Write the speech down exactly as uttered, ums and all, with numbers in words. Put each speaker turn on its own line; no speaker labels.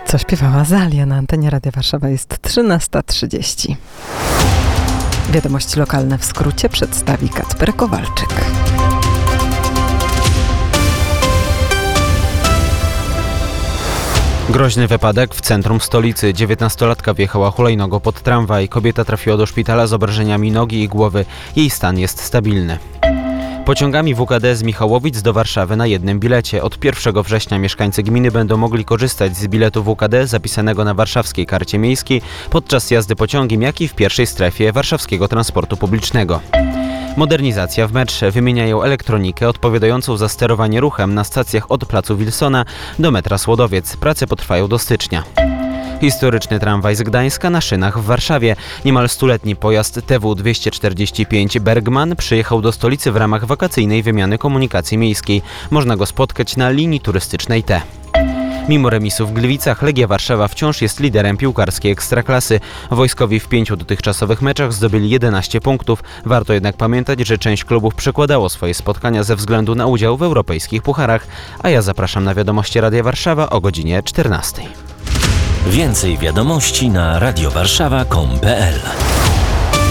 Co śpiewała Zalia na antenie Radia Warszawa. Jest trzynasta trzydzieści. Wiadomości lokalne w skrócie przedstawi Kacper Kowalczyk.
Groźny wypadek w centrum stolicy. dziewiętnastolatka wjechała hulajnogą pod tramwaj. Kobieta trafiła do szpitala z obrażeniami nogi i głowy. Jej stan jest stabilny. Pociągami W K D z Michałowic do Warszawy na jednym bilecie. Od pierwszego września mieszkańcy gminy będą mogli korzystać z biletu W K D zapisanego na warszawskiej karcie miejskiej podczas jazdy pociągiem, jak i w pierwszej strefie warszawskiego transportu publicznego. Modernizacja w metrze. Wymieniają elektronikę odpowiadającą za sterowanie ruchem na stacjach od placu Wilsona do metra Słodowiec. Prace potrwają do stycznia. Historyczny tramwaj z Gdańska na szynach w Warszawie. Niemal stuletni pojazd T W dwieście czterdzieści pięć Bergman przyjechał do stolicy w ramach wakacyjnej wymiany komunikacji miejskiej. Można go spotkać na linii turystycznej T. Mimo remisu w Gliwicach, Legia Warszawa wciąż jest liderem piłkarskiej ekstraklasy. Wojskowi w pięciu dotychczasowych meczach zdobyli jedenaście punktów. Warto jednak pamiętać, że część klubów przekładało swoje spotkania ze względu na udział w europejskich pucharach. A ja zapraszam na wiadomości Radia Warszawa o godzinie czternastej.
Więcej wiadomości na radiowarszawa kropka com kropka pe el.